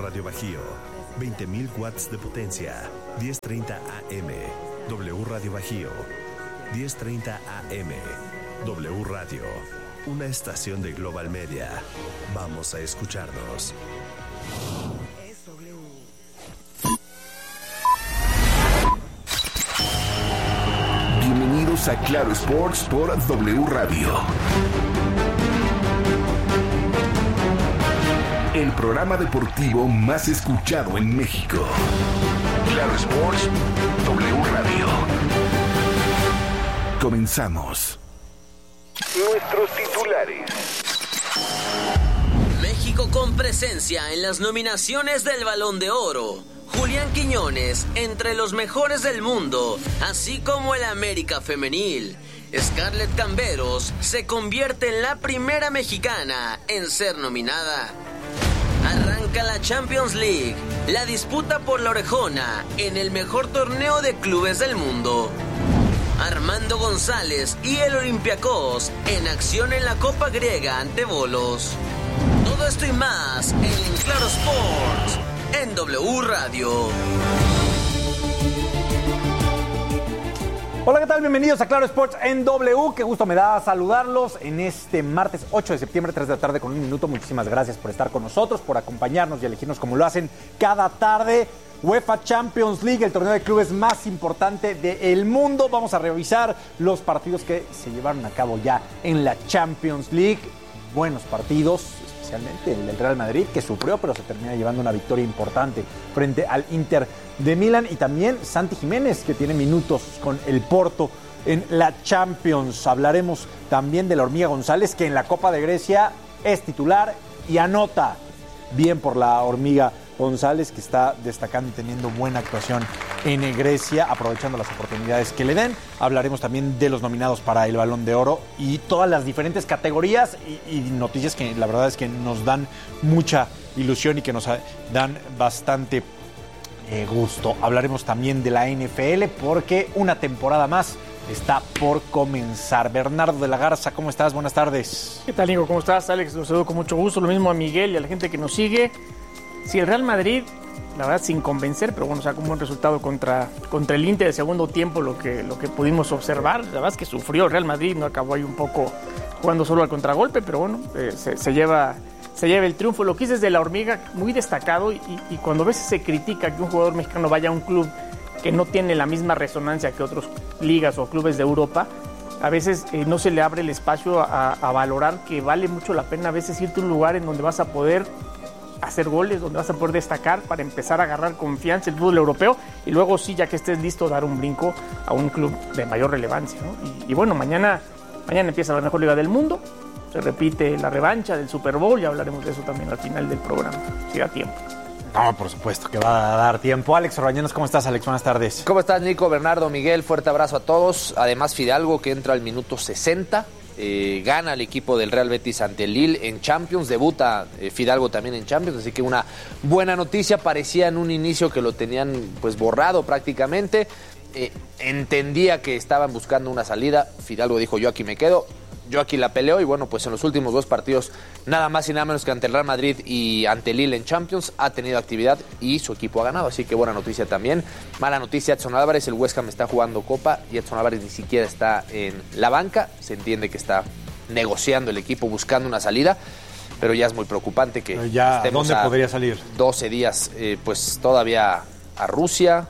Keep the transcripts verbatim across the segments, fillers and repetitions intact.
Radio Bajío, veinte mil watts de potencia, diez treinta A M. W Radio Bajío, diez treinta A M. W Radio, una estación de Global Media. Vamos a escucharnos. Bienvenidos a Claro Sports por W Radio. El programa deportivo más escuchado en México. Claro Sports, W Radio. Comenzamos. Nuestros titulares. México con presencia en las nominaciones del Balón de Oro. Julián Quiñones entre los mejores del mundo, así como el América femenil. Scarlett Camberos se convierte en la primera mexicana en ser nominada. Arranca la Champions League, la disputa por la orejona en el mejor torneo de clubes del mundo. Armando González y el Olympiacos en acción en la Copa Griega ante Volos. Todo esto y más en Claro Sports, en W Radio. Hola, ¿qué tal? Bienvenidos a Claro Sports en W. Qué gusto me da saludarlos en este martes ocho de septiembre, tres de la tarde con un minuto. Muchísimas gracias por estar con nosotros, por acompañarnos y elegirnos como lo hacen cada tarde. UEFA Champions League, el torneo de clubes más importante del mundo. Vamos a revisar los partidos que se llevaron a cabo ya en la Champions League. Buenos partidos, especialmente el del Real Madrid, que sufrió, pero se termina llevando una victoria importante frente al Inter de Milán. Y también Santi Jiménez, que tiene minutos con el Porto en la Champions. Hablaremos también de la Hormiga González, que en la Copa de Grecia es titular y anota. Bien por la Hormiga González, que está destacando y teniendo buena actuación en Grecia, aprovechando las oportunidades que le den. Hablaremos también de los nominados para el Balón de Oro y todas las diferentes categorías y, y noticias que la verdad es que nos dan mucha ilusión y que nos dan bastante eh, gusto. Hablaremos también de la N F L porque una temporada más está por comenzar. Bernardo de la Garza, ¿cómo estás? Buenas tardes. ¿Qué tal, Nico? ¿Cómo estás? Alex, los saludo con mucho gusto. Lo mismo a Miguel y a la gente que nos sigue. Sí, el Real Madrid, la verdad, sin convencer, pero bueno, sacó un buen resultado contra, contra el Inter de segundo tiempo, lo que, lo que pudimos observar. La verdad es que sufrió el Real Madrid, no acabó ahí un poco jugando solo al contragolpe, pero bueno, eh, se, se, lleva, se lleva el triunfo. Lo que hice es de la Hormiga, muy destacado, y, y cuando a veces se critica que un jugador mexicano vaya a un club que no tiene la misma resonancia que otras ligas o clubes de Europa, a veces eh, no se le abre el espacio a, a valorar que vale mucho la pena a veces irte a un lugar en donde vas a poder hacer goles, donde vas a poder destacar para empezar a agarrar confianza el fútbol europeo y luego sí, ya que estés listo, dar un brinco a un club de mayor relevancia, ¿no? Y, y bueno, mañana, mañana empieza la mejor liga del mundo, se repite la revancha del Super Bowl y hablaremos de eso también al final del programa, si da tiempo. No, por supuesto que va a dar tiempo. Alex Orbañanos, ¿cómo estás, Alex? Buenas tardes. ¿Cómo estás, Nico, Bernardo, Miguel? Fuerte abrazo a todos. Además, Fidalgo, que entra al minuto sesenta. Eh, gana el equipo del Real Betis ante el Lille en Champions, debuta eh, Fidalgo también en Champions, así que una buena noticia. Parecía en un inicio que lo tenían pues borrado prácticamente, eh, entendía que estaban buscando una salida. Fidalgo dijo: yo aquí me quedo, yo aquí la peleo, y bueno, pues en los últimos dos partidos, nada más y nada menos que ante el Real Madrid y ante el Lille en Champions, ha tenido actividad y su equipo ha ganado, así que buena noticia también. Mala noticia, Edson Álvarez, el West Ham está jugando Copa y Edson Álvarez ni siquiera está en la banca. Se entiende que está negociando el equipo, buscando una salida, pero ya es muy preocupante que ya, estemos ¿dónde a podría salir? doce días, eh, pues todavía a Rusia,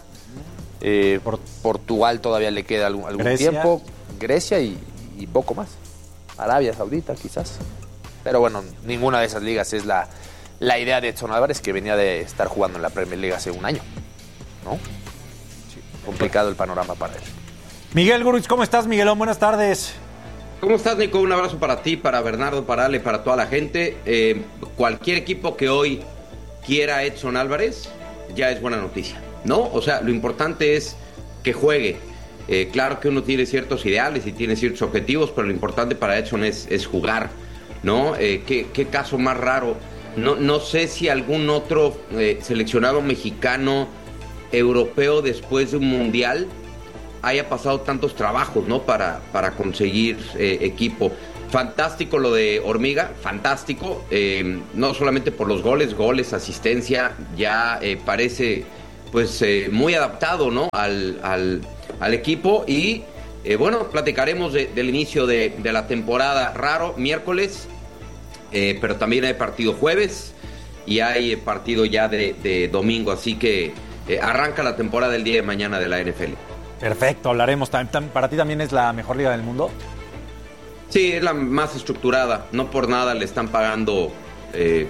eh, Por, Portugal todavía le queda algún, algún Grecia. tiempo, Grecia y, y poco más. Arabia Saudita quizás, pero bueno, ninguna de esas ligas es la, la idea de Edson Álvarez, que venía de estar jugando en la Premier League hace un año, ¿no? Sí, complicado el panorama para él. Miguel Gurwitz, ¿cómo estás, Miguelón? Buenas tardes. ¿Cómo estás, Nico? Un abrazo para ti, para Bernardo, para Ale, para toda la gente. Eh, cualquier equipo que hoy quiera a Edson Álvarez ya es buena noticia, ¿no? O sea, lo importante es que juegue. Eh, claro que uno tiene ciertos ideales y tiene ciertos objetivos, pero lo importante para Edson es, es jugar, ¿no? Eh, ¿qué, qué caso más raro? No, no sé si algún otro eh, seleccionado mexicano, europeo, después de un mundial, haya pasado tantos trabajos, ¿no? Para, para conseguir eh, equipo. fantástico lo de Hormiga, fantástico, eh, no solamente por los goles, goles, asistencia, ya eh, parece pues eh, muy adaptado, ¿no? al, al, al equipo y eh, bueno, platicaremos de, del inicio de, de la temporada. Raro, miércoles, eh, pero también hay partido jueves y hay partido ya de, de domingo, así que eh, arranca la temporada el día de mañana de la N F L. Perfecto, hablaremos. ¿Para ti también es la mejor liga del mundo? Sí, es la más estructurada. No por nada le están pagando eh,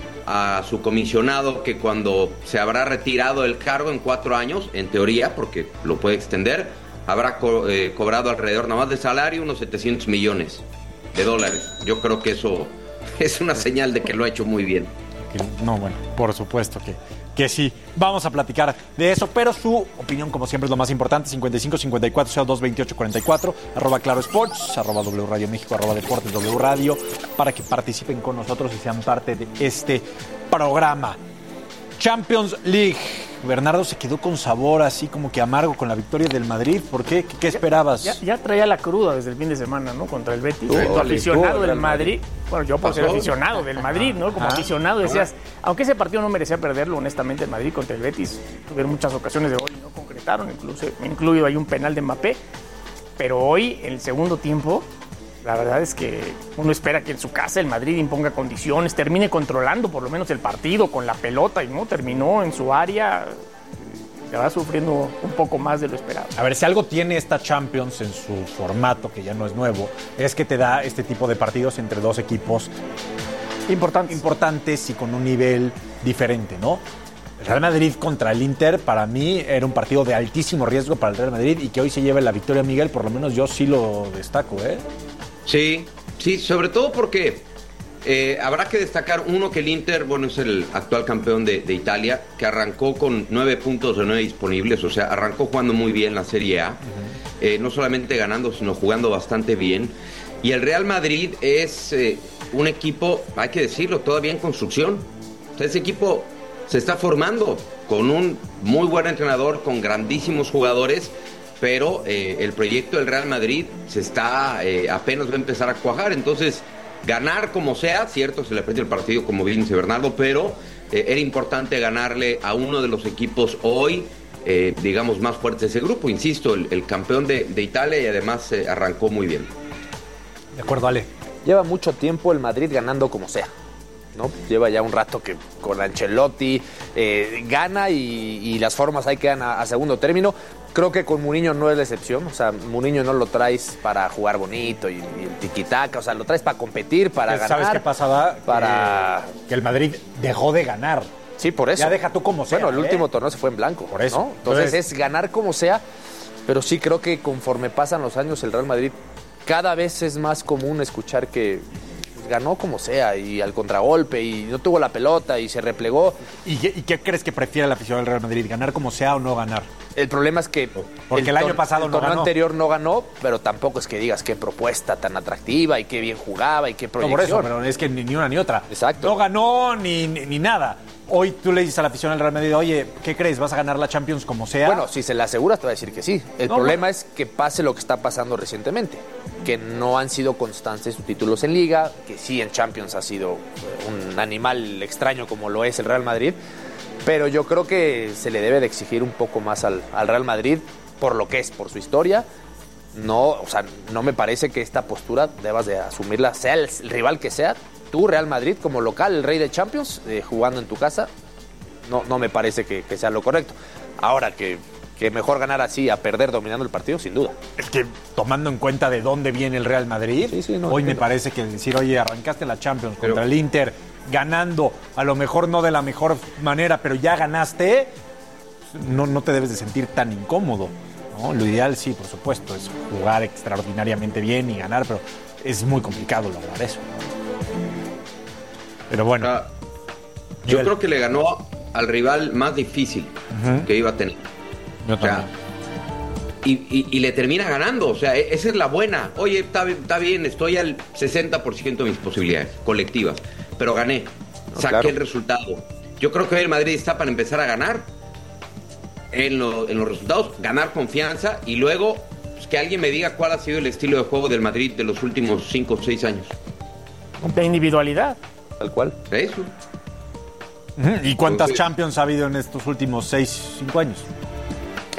a su comisionado, que cuando se habrá retirado el cargo en cuatro años, en teoría, porque lo puede extender, habrá co- eh, cobrado alrededor nada más de salario unos setecientos millones de dólares. Yo creo que eso es una señal de que lo ha hecho muy bien. No, bueno, por supuesto que, que sí. Vamos a platicar de eso, pero su opinión, como siempre, es lo más importante. cincuenta y cinco cincuenta y cuatro cero dos veintiocho cuarenta y cuatro, arroba Claro Sports, arroba W Radio México, arroba Deportes W Radio, para que participen con nosotros y sean parte de este programa. Champions League. Bernardo se quedó con sabor así como que amargo con la victoria del Madrid. ¿Por qué? ¿Qué, qué esperabas? Ya, ya traía la cruda desde el fin de semana, ¿no? Contra el Betis. Tú, Como dale, aficionado tú, del Real Madrid. Madrid. Bueno, yo por ser ¿Pasó? aficionado del Madrid, ¿no? Como Ah, aficionado decías, aunque ese partido no merecía perderlo, honestamente, el Madrid contra el Betis. Tuvieron muchas ocasiones de gol y no concretaron, incluso, incluido hay un penal de Mbappé. Pero hoy, en el segundo tiempo, la verdad es que uno espera que en su casa el Madrid imponga condiciones, termine controlando por lo menos el partido con la pelota y no terminó en su área. Se va sufriendo un poco más de lo esperado. A ver, si algo tiene esta Champions en su formato, que ya no es nuevo, es que te da este tipo de partidos entre dos equipos Importantes. importantes y con un nivel diferente, ¿no? El Real Madrid contra el Inter, para mí, era un partido de altísimo riesgo para el Real Madrid y que hoy se lleve la victoria, Miguel, por lo menos yo sí lo destaco, ¿eh? Sí, sí, sobre todo porque eh, habrá que destacar, uno, que el Inter, bueno, es el actual campeón de, de Italia, que arrancó con nueve puntos de nueve disponibles, o sea, arrancó jugando muy bien la Serie A, uh-huh. eh, no solamente ganando, sino jugando bastante bien. Y el Real Madrid es eh, un equipo, hay que decirlo, todavía en construcción. O sea, ese equipo se está formando con un muy buen entrenador, con grandísimos jugadores, pero eh, el proyecto del Real Madrid se está, eh, apenas va a empezar a cuajar. Entonces, ganar como sea, cierto, se le perdió el partido, como bien dice Bernardo, pero eh, era importante ganarle a uno de los equipos hoy, eh, digamos, más fuertes de ese grupo. Insisto, el, el campeón de, de Italia, y además eh, arrancó muy bien. De acuerdo, Ale. Lleva mucho tiempo el Madrid ganando como sea, ¿no? Lleva ya un rato que con Ancelotti eh, gana y, y las formas ahí quedan a, a segundo término. Creo que con Mourinho no es la excepción. O sea, Mourinho no lo traes para jugar bonito y, y el tiquitaca. O sea, lo traes para competir, para ganar. ¿Sabes qué pasaba? Para... Eh, que el Madrid dejó de ganar. Sí, por eso. Ya deja tú como sea. Bueno, el ¿eh? último torneo se fue en blanco. Por eso. ¿no? Entonces, Entonces es ganar como sea. Pero sí creo que conforme pasan los años, el Real Madrid cada vez es más común escuchar que ganó como sea y al contragolpe y no tuvo la pelota y se replegó. ¿Y qué, y qué crees que prefiere la afición del Real Madrid? ¿Ganar como sea o no ganar? El problema es que porque el, el año pasado el no torneo ganó. anterior no ganó, pero tampoco es que digas qué propuesta tan atractiva y qué bien jugaba y qué proyección. No, por eso, pero es que ni, ni una ni otra. Exacto. No ganó ni, ni, ni nada. Hoy tú le dices a la afición del Real Madrid, oye, ¿qué crees? ¿Vas a ganar la Champions como sea? Bueno, si se la aseguras te va a decir que sí. El no, problema no. es que pase lo que está pasando recientemente, que no han sido constantes sus títulos en Liga, que sí en Champions ha sido un animal extraño como lo es el Real Madrid, pero yo creo que se le debe de exigir un poco más al, al Real Madrid por lo que es, por su historia. No, o sea, no me parece que esta postura debas de asumirla, sea el, el rival que sea. Tú, Real Madrid, como local, el rey de Champions, eh, jugando en tu casa, no, no me parece que, que sea lo correcto. Ahora, que, que mejor ganar así a perder dominando el partido, sin duda. Es que tomando en cuenta de dónde viene el Real Madrid, sí, sí, no, hoy entiendo. me parece que decir, oye, arrancaste la Champions Pero... contra el Inter, ganando, a lo mejor no de la mejor manera, pero ya ganaste, no, no te debes de sentir tan incómodo, ¿no? Lo ideal, sí, por supuesto, es jugar extraordinariamente bien y ganar, pero es muy complicado lograr eso. Pero bueno. Ah, yo creo que le ganó al rival más difícil uh-huh. que iba a tener. Yo o sea, y, y, y le termina ganando. O sea, esa es la buena. Oye, está, está bien, estoy al sesenta por ciento de mis posibilidades colectivas, pero gané. No, saqué claro. el resultado. Yo creo que hoy el Madrid está para empezar a ganar en, lo, en los resultados, ganar confianza y luego pues que alguien me diga cuál ha sido el estilo de juego del Madrid de los últimos cinco o seis años. De individualidad. Tal cual. Eso. ¿Y cuántas Entonces, Champions ha habido en estos últimos seis, cinco años?